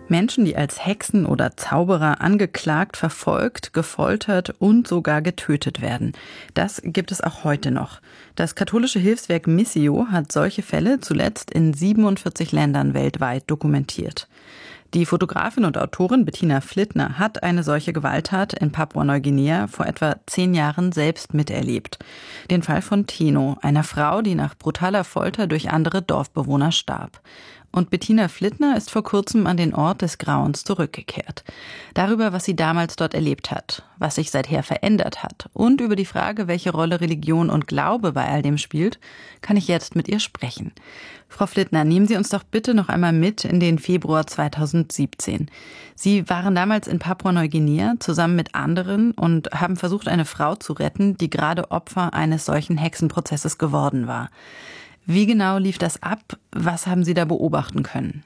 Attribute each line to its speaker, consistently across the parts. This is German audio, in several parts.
Speaker 1: Menschen, die als Hexen oder Zauberer angeklagt, verfolgt, gefoltert und sogar getötet werden. Das gibt es auch heute noch. Das katholische Hilfswerk Missio hat solche Fälle zuletzt in 47 Ländern weltweit dokumentiert. Die Fotografin und Autorin Bettina Flittner hat eine solche Gewalttat in Papua-Neuguinea vor etwa 10 Jahren selbst miterlebt. Den Fall von Teno, einer Frau, die nach brutaler Folter durch andere Dorfbewohner starb. Und Bettina Flittner ist vor kurzem an den Ort des Grauens zurückgekehrt. Darüber, was sie damals dort erlebt hat, was sich seither verändert hat und über die Frage, welche Rolle Religion und Glaube bei all dem spielt, kann ich jetzt mit ihr sprechen. Frau Flittner, nehmen Sie uns doch bitte noch einmal mit in den Februar 2017. Sie waren damals in Papua-Neuguinea zusammen mit anderen und haben versucht, eine Frau zu retten, die gerade Opfer eines solchen Hexenprozesses geworden war. Wie genau lief das ab? Was haben Sie da beobachten können?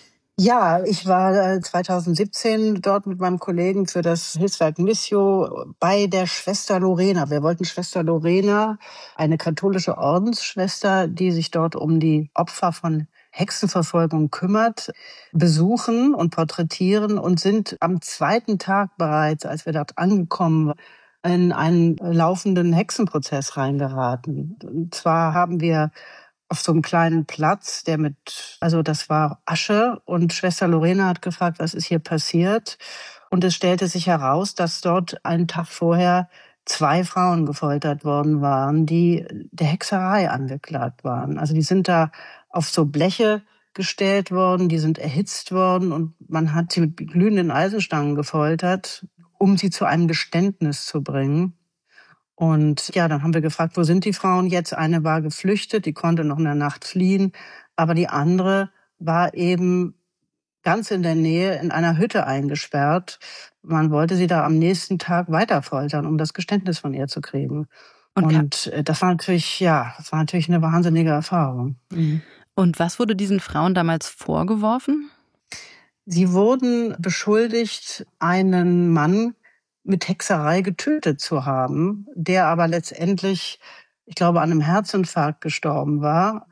Speaker 2: Ja, ich war 2017 dort mit meinem Kollegen für das Hilfswerk Missio bei der Schwester Lorena. Wir wollten Schwester Lorena, eine katholische Ordensschwester, die sich dort um die Opfer von Hexenverfolgung kümmert, besuchen und porträtieren und sind am zweiten Tag bereits, als wir dort angekommen waren, in einen laufenden Hexenprozess reingeraten. Und zwar haben wir auf so einem kleinen Platz, das war Asche, und Schwester Lorena hat gefragt, was ist hier passiert? Und es stellte sich heraus, dass dort einen Tag vorher 2 Frauen gefoltert worden waren, die der Hexerei angeklagt waren. Also die sind da auf so Bleche gestellt worden, die sind erhitzt worden und man hat sie mit glühenden Eisenstangen gefoltert, um sie zu einem Geständnis zu bringen. Und ja, dann haben wir gefragt, wo sind die Frauen jetzt? Eine war geflüchtet, die konnte noch in der Nacht fliehen, aber die andere war eben ganz in der Nähe in einer Hütte eingesperrt. Man wollte sie da am nächsten Tag weiter foltern, um das Geständnis von ihr zu kriegen. Und das war natürlich eine wahnsinnige Erfahrung. Mhm.
Speaker 1: Und was wurde diesen Frauen damals vorgeworfen?
Speaker 2: Sie wurden beschuldigt, einen Mann mit Hexerei getötet zu haben, der aber letztendlich, ich glaube, an einem Herzinfarkt gestorben war.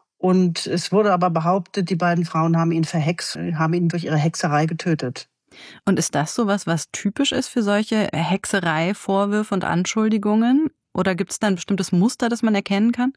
Speaker 2: Und es wurde aber behauptet, die beiden Frauen haben ihn verhext, haben ihn durch ihre Hexerei getötet.
Speaker 1: Und ist das sowas, was typisch ist für solche Hexerei-Vorwürfe und Anschuldigungen? Oder gibt es da ein bestimmtes Muster, das man erkennen kann?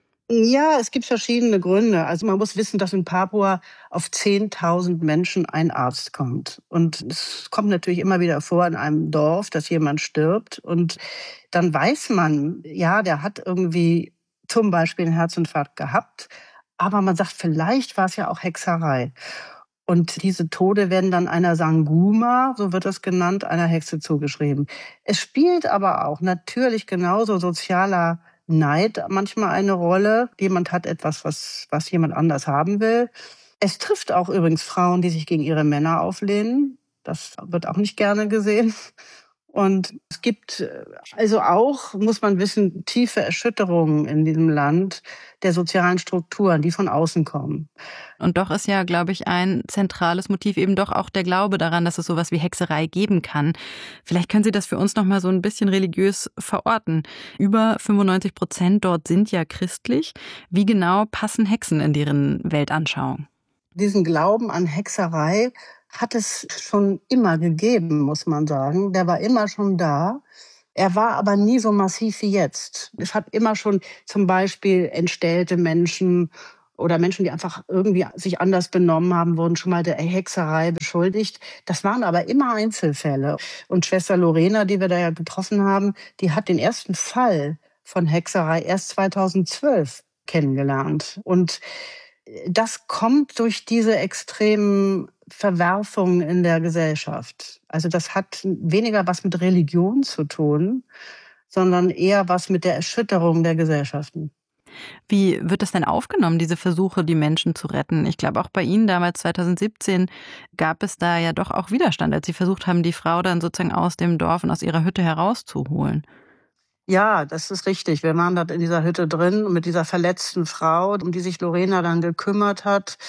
Speaker 2: Ja, es gibt verschiedene Gründe. Also man muss wissen, dass in Papua auf 10.000 Menschen ein Arzt kommt. Und es kommt natürlich immer wieder vor in einem Dorf, dass jemand stirbt. Und dann weiß man, ja, der hat irgendwie zum Beispiel einen Herzinfarkt gehabt. Aber man sagt, vielleicht war es ja auch Hexerei. Und diese Tode werden dann einer Sanguma, so wird das genannt, einer Hexe zugeschrieben. Es spielt aber auch natürlich genauso sozialer Neid manchmal eine Rolle. Jemand hat etwas, was jemand anders haben will. Es trifft auch übrigens Frauen, die sich gegen ihre Männer auflehnen. Das wird auch nicht gerne gesehen. Und es gibt also auch, muss man wissen, tiefe Erschütterungen in diesem Land der sozialen Strukturen, die von außen kommen.
Speaker 1: Und doch ist ja, glaube ich, ein zentrales Motiv eben doch auch der Glaube daran, dass es sowas wie Hexerei geben kann. Vielleicht können Sie das für uns noch mal so ein bisschen religiös verorten. Über 95% dort sind ja christlich. Wie genau passen Hexen in deren Weltanschauung?
Speaker 2: Diesen Glauben an Hexerei hat es schon immer gegeben, muss man sagen. Der war immer schon da. Er war aber nie so massiv wie jetzt. Es hat immer schon zum Beispiel entstellte Menschen oder Menschen, die einfach irgendwie sich anders benommen haben, wurden schon mal der Hexerei beschuldigt. Das waren aber immer Einzelfälle. Und Schwester Lorena, die wir da ja getroffen haben, die hat den ersten Fall von Hexerei erst 2012 kennengelernt. Und das kommt durch diese extremen Verwerfungen in der Gesellschaft. Also das hat weniger was mit Religion zu tun, sondern eher was mit der Erschütterung der Gesellschaften.
Speaker 1: Wie wird das denn aufgenommen, diese Versuche, die Menschen zu retten? Ich glaube, auch bei Ihnen damals 2017 gab es da ja doch auch Widerstand, als Sie versucht haben, die Frau dann sozusagen aus dem Dorf und aus ihrer Hütte herauszuholen.
Speaker 2: Ja, das ist richtig. Wir waren dort in dieser Hütte drin mit dieser verletzten Frau, um die sich Lorena dann gekümmert hat.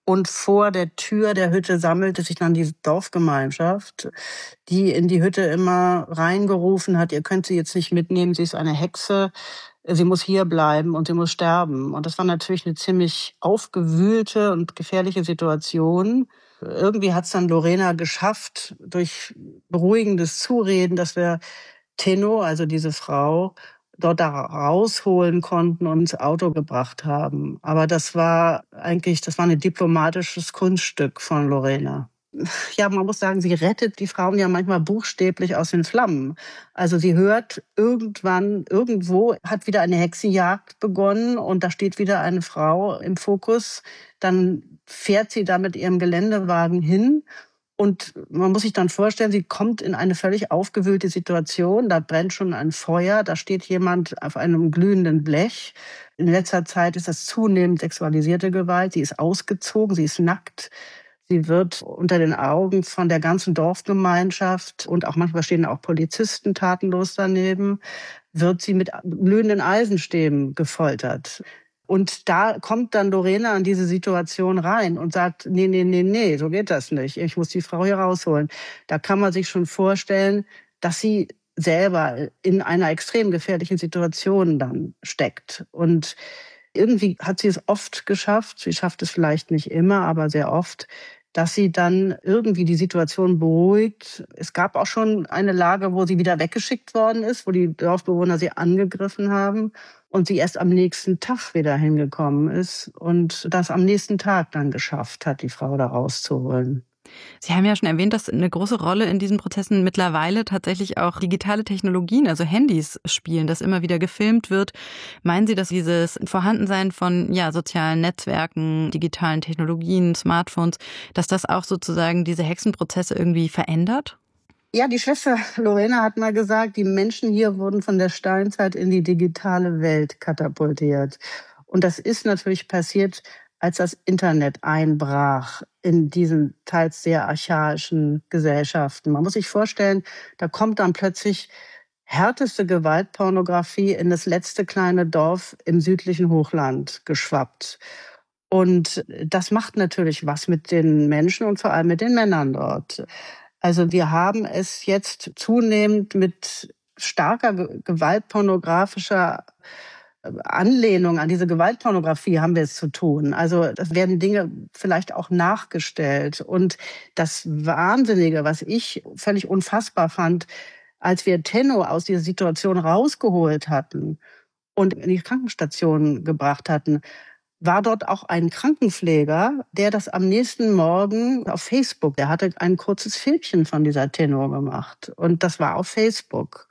Speaker 2: Und vor der Tür der Hütte sammelte sich dann die Dorfgemeinschaft, die in die Hütte immer reingerufen hat, ihr könnt sie jetzt nicht mitnehmen, sie ist eine Hexe, sie muss hier bleiben und sie muss sterben. Und das war natürlich eine ziemlich aufgewühlte und gefährliche Situation. Irgendwie hat es dann Lorena geschafft, durch beruhigendes Zureden, dass wir Tenno, also diese Frau, dort da rausholen konnten und ins Auto gebracht haben. Aber das war ein diplomatisches Kunststück von Lorena. Ja, man muss sagen, sie rettet die Frauen ja manchmal buchstäblich aus den Flammen. Also sie hört irgendwann, irgendwo hat wieder eine Hexenjagd begonnen und da steht wieder eine Frau im Fokus. Dann fährt sie da mit ihrem Geländewagen hin. Und man muss sich dann vorstellen, sie kommt in eine völlig aufgewühlte Situation. Da brennt schon ein Feuer, da steht jemand auf einem glühenden Blech. In letzter Zeit ist das zunehmend sexualisierte Gewalt. Sie ist ausgezogen, sie ist nackt. Sie wird unter den Augen von der ganzen Dorfgemeinschaft und auch manchmal stehen auch Polizisten tatenlos daneben, wird sie mit glühenden Eisenstäben gefoltert. Und da kommt dann Lorena in diese Situation rein und sagt, nee, so geht das nicht. Ich muss die Frau hier rausholen. Da kann man sich schon vorstellen, dass sie selber in einer extrem gefährlichen Situation dann steckt. Und irgendwie hat sie es oft geschafft, sie schafft es vielleicht nicht immer, aber sehr oft, dass sie dann irgendwie die Situation beruhigt. Es gab auch schon eine Lage, wo sie wieder weggeschickt worden ist, wo die Dorfbewohner sie angegriffen haben und sie erst am nächsten Tag wieder hingekommen ist und das am nächsten Tag dann geschafft hat, die Frau da rauszuholen.
Speaker 1: Sie haben ja schon erwähnt, dass eine große Rolle in diesen Prozessen mittlerweile tatsächlich auch digitale Technologien, also Handys spielen, dass immer wieder gefilmt wird. Meinen Sie, dass dieses Vorhandensein von sozialen Netzwerken, digitalen Technologien, Smartphones, dass das auch sozusagen diese Hexenprozesse irgendwie verändert?
Speaker 2: Ja, die Schwester Lorena hat mal gesagt, die Menschen hier wurden von der Steinzeit in die digitale Welt katapultiert. Und das ist natürlich passiert, als das Internet einbrach in diesen teils sehr archaischen Gesellschaften. Man muss sich vorstellen, da kommt dann plötzlich härteste Gewaltpornografie in das letzte kleine Dorf im südlichen Hochland geschwappt. Und das macht natürlich was mit den Menschen und vor allem mit den Männern dort. Also wir haben es jetzt zunehmend mit starker gewaltpornografischer Anlehnung an diese Gewaltpornografie haben wir es zu tun. Also das werden Dinge vielleicht auch nachgestellt. Und das Wahnsinnige, was ich völlig unfassbar fand, als wir Tenno aus dieser Situation rausgeholt hatten und in die Krankenstation gebracht hatten, war dort auch ein Krankenpfleger, der das am nächsten Morgen auf Facebook, der hatte ein kurzes Filmchen von dieser Tenno gemacht. Und das war auf Facebook.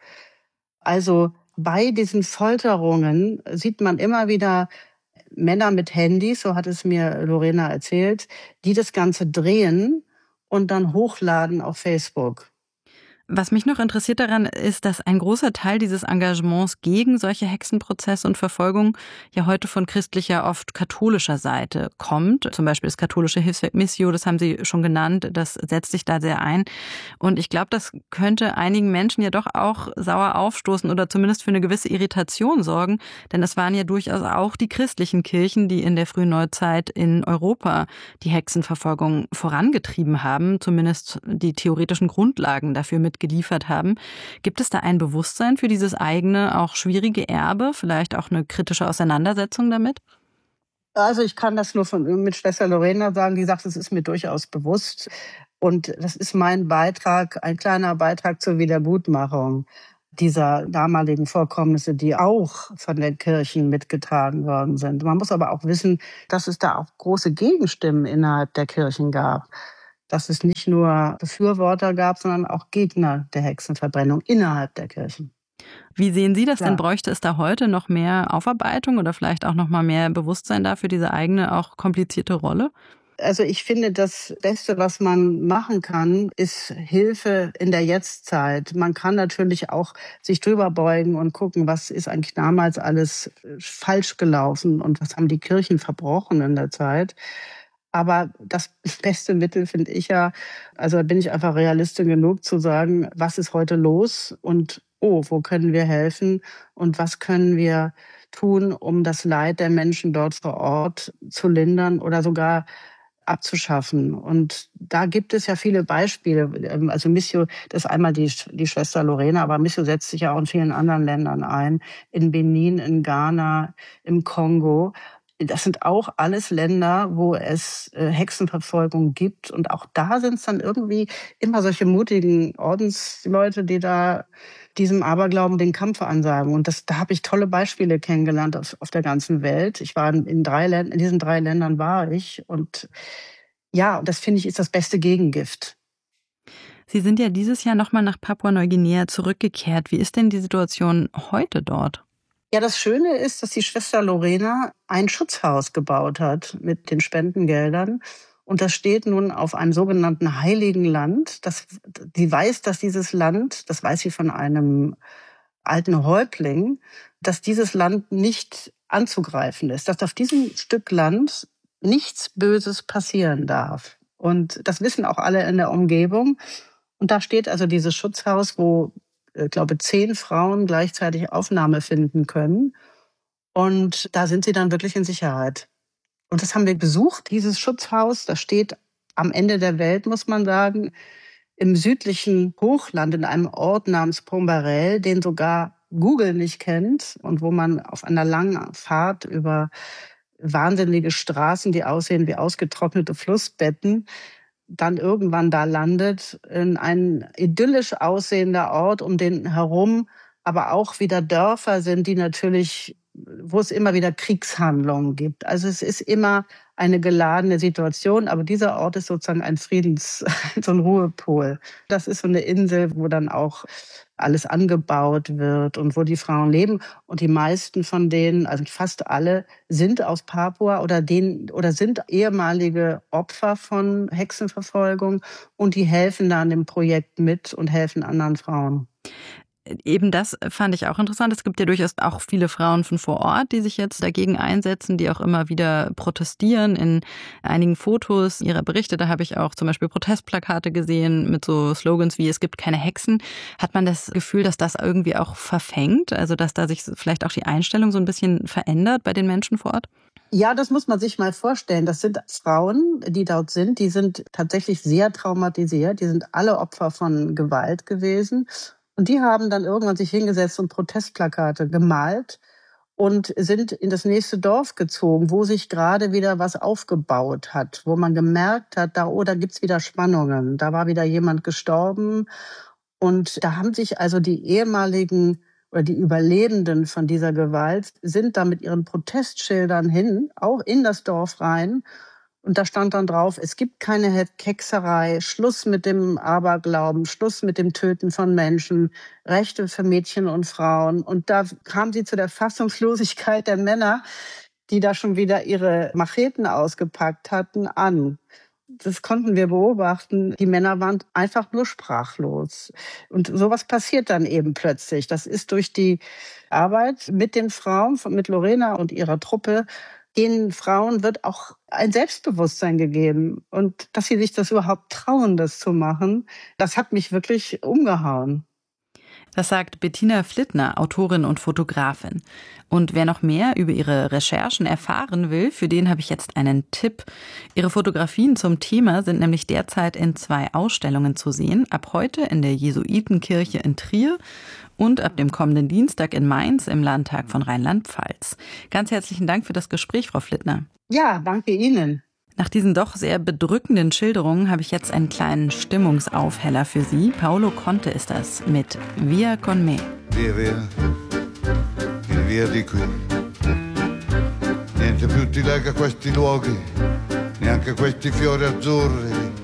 Speaker 2: Also bei diesen Folterungen sieht man immer wieder Männer mit Handys, so hat es mir Lorena erzählt, die das Ganze drehen und dann hochladen auf Facebook.
Speaker 1: Was mich noch interessiert daran ist, dass ein großer Teil dieses Engagements gegen solche Hexenprozesse und Verfolgung ja heute von christlicher, oft katholischer Seite kommt. Zum Beispiel das katholische Hilfswerk Missio, das haben Sie schon genannt, das setzt sich da sehr ein. Und ich glaube, das könnte einigen Menschen ja doch auch sauer aufstoßen oder zumindest für eine gewisse Irritation sorgen. Denn es waren ja durchaus auch die christlichen Kirchen, die in der frühen Neuzeit in Europa die Hexenverfolgung vorangetrieben haben, zumindest die theoretischen Grundlagen dafür mitgeliefert haben. Gibt es da ein Bewusstsein für dieses eigene, auch schwierige Erbe, vielleicht auch eine kritische Auseinandersetzung damit?
Speaker 2: Also ich kann das nur mit Schwester Lorena sagen, die sagt, es ist mir durchaus bewusst. Und das ist mein Beitrag, ein kleiner Beitrag zur Wiedergutmachung dieser damaligen Vorkommnisse, die auch von den Kirchen mitgetragen worden sind. Man muss aber auch wissen, dass es da auch große Gegenstimmen innerhalb der Kirchen gab. Dass es nicht nur Befürworter gab, sondern auch Gegner der Hexenverbrennung innerhalb der Kirchen.
Speaker 1: Wie sehen Sie das denn?
Speaker 2: Ja.
Speaker 1: Bräuchte es da heute noch mehr Aufarbeitung oder vielleicht auch noch mal mehr Bewusstsein dafür, diese eigene, auch komplizierte Rolle?
Speaker 2: Also ich finde, das Beste, was man machen kann, ist Hilfe in der Jetztzeit. Man kann natürlich auch sich drüber beugen und gucken, was ist eigentlich damals alles falsch gelaufen und was haben die Kirchen verbrochen in der Zeit. Aber das beste Mittel finde ich ja, also da bin ich einfach Realistin genug zu sagen, was ist heute los und wo können wir helfen und was können wir tun, um das Leid der Menschen dort vor Ort zu lindern oder sogar abzuschaffen. Und da gibt es ja viele Beispiele. Also Missio, das ist einmal die Schwester Lorena, aber Missio setzt sich ja auch in vielen anderen Ländern ein. In Benin, in Ghana, im Kongo. Das sind auch alles Länder, wo es Hexenverfolgung gibt. Und auch da sind es dann irgendwie immer solche mutigen Ordensleute, die da diesem Aberglauben den Kampf ansagen. Und da habe ich tolle Beispiele kennengelernt auf der ganzen Welt. Ich war in diesen 3 Ländern war ich. Und ja, das finde ich ist das beste Gegengift.
Speaker 1: Sie sind ja dieses Jahr nochmal nach Papua-Neuguinea zurückgekehrt. Wie ist denn die Situation heute dort?
Speaker 2: Ja, das Schöne ist, dass die Schwester Lorena ein Schutzhaus gebaut hat mit den Spendengeldern. Und das steht nun auf einem sogenannten Heiligen Land. Die weiß, dass dieses Land, das weiß sie von einem alten Häuptling, dass dieses Land nicht anzugreifen ist, dass auf diesem Stück Land nichts Böses passieren darf. Und das wissen auch alle in der Umgebung. Und da steht also dieses Schutzhaus, wo ich glaube, 10 Frauen gleichzeitig Aufnahme finden können. Und da sind sie dann wirklich in Sicherheit. Und das haben wir besucht, dieses Schutzhaus. Das steht am Ende der Welt, muss man sagen, im südlichen Hochland in einem Ort namens Pombarel, den sogar Google nicht kennt und wo man auf einer langen Fahrt über wahnsinnige Straßen, die aussehen wie ausgetrocknete Flussbetten, dann irgendwann da landet, in ein idyllisch aussehender Ort, um den herum aber auch wieder Dörfer sind, die natürlich, wo es immer wieder Kriegshandlungen gibt. Also es ist immer eine geladene Situation, aber dieser Ort ist sozusagen ein so ein Ruhepol. Das ist so eine Insel, wo dann auch alles angebaut wird und wo die Frauen leben. Und die meisten von denen, also fast alle, sind aus Papua oder sind ehemalige Opfer von Hexenverfolgung und die helfen da an dem Projekt mit und helfen anderen Frauen.
Speaker 1: Eben das fand ich auch interessant. Es gibt ja durchaus auch viele Frauen von vor Ort, die sich jetzt dagegen einsetzen, die auch immer wieder protestieren. In einigen Fotos ihrer Berichte, da habe ich auch zum Beispiel Protestplakate gesehen mit so Slogans wie "Es gibt keine Hexen". Hat man das Gefühl, dass das irgendwie auch verfängt? Also dass da sich vielleicht auch die Einstellung so ein bisschen verändert bei den Menschen vor Ort?
Speaker 2: Ja, das muss man sich mal vorstellen. Das sind Frauen, die dort sind. Die sind tatsächlich sehr traumatisiert. Die sind alle Opfer von Gewalt gewesen. Und die haben dann irgendwann sich hingesetzt und Protestplakate gemalt und sind in das nächste Dorf gezogen, wo sich gerade wieder was aufgebaut hat, wo man gemerkt hat, da gibt's wieder Spannungen. Da war wieder jemand gestorben. Und da haben sich also die ehemaligen oder die Überlebenden von dieser Gewalt sind da mit ihren Protestschildern auch in das Dorf rein. Und da stand dann drauf, es gibt keine Hexerei, Schluss mit dem Aberglauben, Schluss mit dem Töten von Menschen, Rechte für Mädchen und Frauen. Und da kam sie zu der Fassungslosigkeit der Männer, die da schon wieder ihre Macheten ausgepackt hatten, an. Das konnten wir beobachten. Die Männer waren einfach nur sprachlos. Und sowas passiert dann eben plötzlich. Das ist durch die Arbeit mit den Frauen, mit Lorena und ihrer Truppe, den Frauen wird auch ein Selbstbewusstsein gegeben. Und dass sie sich das überhaupt trauen, das zu machen, das hat mich wirklich umgehauen.
Speaker 1: Das sagt Bettina Flittner, Autorin und Fotografin. Und wer noch mehr über ihre Recherchen erfahren will, für den habe ich jetzt einen Tipp. Ihre Fotografien zum Thema sind nämlich derzeit in 2 Ausstellungen zu sehen. Ab heute in der Jesuitenkirche in Trier und ab dem kommenden Dienstag in Mainz im Landtag von Rheinland-Pfalz. Ganz herzlichen Dank für das Gespräch, Frau Flittner.
Speaker 2: Ja, danke Ihnen.
Speaker 1: Nach diesen doch sehr bedrückenden Schilderungen habe ich jetzt einen kleinen Stimmungsaufheller für Sie. Paolo Conte ist das mit Via con me.
Speaker 3: Via, via, il via di qui. Niente più ti lega questi luoghi, neanche questi fiori azzurri.